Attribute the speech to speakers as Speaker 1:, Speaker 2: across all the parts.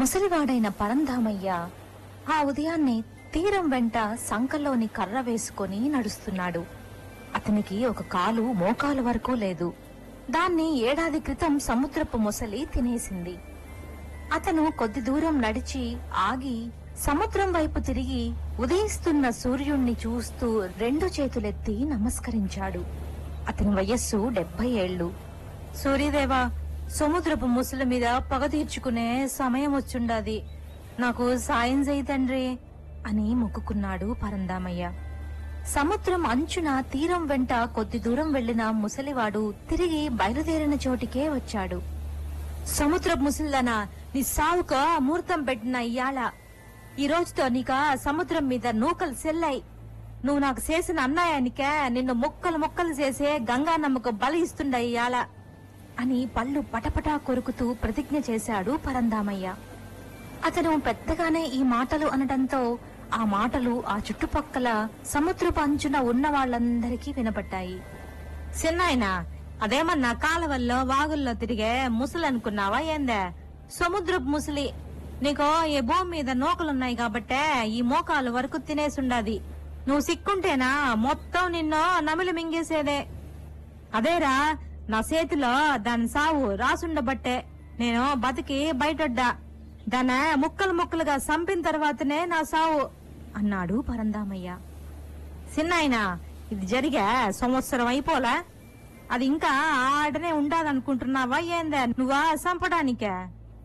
Speaker 1: ముసలివాడైన పరంధామయ్య ఆ ఉదయాన్నే తీరం వెంట సంకల్లోని కర్ర వేసుకొని నడుస్తున్నాడు. అతనికి ఒక కాలు మోకాలు వరకు లేదు. దాన్ని ఏడాది క్రితం సముద్రపు మొసలి తినేసింది. అతను కొద్ది దూరం నడిచి ఆగి సముద్రం వైపు తిరిగి ఉదయిస్తున్న సూర్యుణ్ణి చూస్తూ 2 చేతులెత్తి నమస్కరించాడు. అతని వయస్సు 70 ఏళ్లు. సూర్యదేవా, సముద్రపు ముసలి మీద పగ తీర్చుకునే సమయం వచ్చుండాది. నాకు సాయం చేయి తండ్రి అని మొక్కుకున్నాడు పరంధామయ్య. సముద్రం అంచున తీరం వెంట కొద్ది దూరం వెళ్లిన ముసలివాడు తిరిగి బయలుదేరిన చోటికే వచ్చాడు. సముద్రపు ముసలిదనా, నీ సావుకు ముహూర్తం పెట్టిన ఇయ్యాల. ఈ రోజుతో నీక సముద్రం మీద నూకలు సెల్లాయి. నువ్వు నాకు చేసిన అన్యాయానికే నిన్ను ముక్కలు చేసే గంగానమ్మకు బలి ఇస్తుండ ఇయ్యాల అని పళ్ళు పటపటా కొరుకుతూ ప్రతిజ్ఞ చేశాడు పరంధామయ్య. అతను పెద్దగానే ఈ మాటలు అనడంతో ఆ మాటలు ఆ చుట్టుపక్కల సముద్రపు అంచున ఉన్న వాళ్ళందరికీ వినపడ్డాయి. చిన్నాయనా, అదేమన్నా కాలవల్లో వాగుల్లో తిరిగే ముసలి అనుకున్నావా ఏందే? సముద్రపు ముసలి. నీకో ఈ భూమి మీద నూకలున్నాయి కాబట్టే ఈ మోకాలు వరకు తినేసుండాది. నువ్వు సిక్కుంటేనా మొత్తం నిన్ను నమిలి మింగేసేదే. అదేరా, నా చేతిలో దాని సావు రాసుండబట్టే నేను బతికి బయటొడ్డా. దాన్ని ముక్కలుగా సంపిన తర్వాతనే నా సావు అన్నాడు పరంధామయ్య. చిన్నాయనా, ఇది జరిగే సంవత్సరం అయిపోలే. అది ఇంకా ఆడనే ఉండాలనుకుంటున్నావా ఏందే నువ్వా సంపడానికే?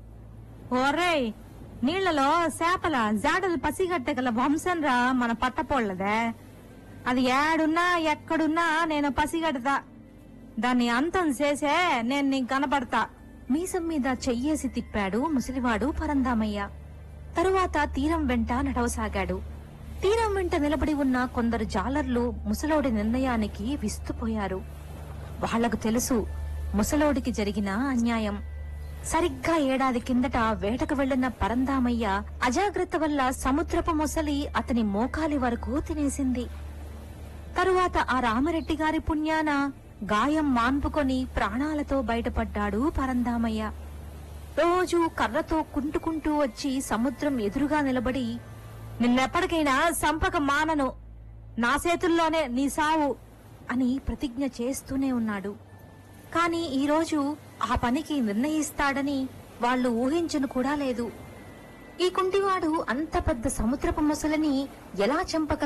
Speaker 1: ఓర్రేయ్, నీళ్లలో చేపల జాడలు పసిగట్టగల వంశంరా మన పట్టపోళ్లదే. అది ఏడున్నా ఎక్కడున్నా నేను పసిగడతా. దాన్ని అంతం చేసే నేను నీకు కనపడతా. మీసం మీద చెయ్యేసి తిప్పాడు ముసలివాడు పరంధామయ్య. తరువాత తీరం వెంట నడవసాగాడు. తీరం వెంట నిలబడి ఉన్న కొందరు జాలర్లు ముసలోడి నిర్ణయానికి విస్తుపోయారు. వాళ్లకు తెలుసు ముసలోడికి జరిగిన అన్యాయం. సరిగ్గా ఏడాది కిందట వేటకు వెళ్లిన పరంధామయ్య అజాగ్రత్త వల్ల సముద్రపు మొసలి అతని మోకాలి వరకు తినేసింది. తరువాత ఆ రామరెడ్డి గారి పుణ్యాన గాయం మాన్పుకొని ప్రాణాలతో బయటపడ్డాడు పరంధామయ్య. రోజు కర్రతో కుంటుకుంటూ వచ్చి సముద్రం ఎదురుగా నిలబడి, నిన్నెప్పటికైనా సంపక మానను, నా చేతుల్లోనే నీ సావు అని ప్రతిజ్ఞ చేస్తూనే ఉన్నాడు. కాని ఈరోజు ఆ పనికి నిర్ణయిస్తాడని వాళ్లు ఊహించను కూడా లేదు. ఈ కుంటివాడు అంత పెద్ద సముద్రపు మొసలిని ఎలా చంపగ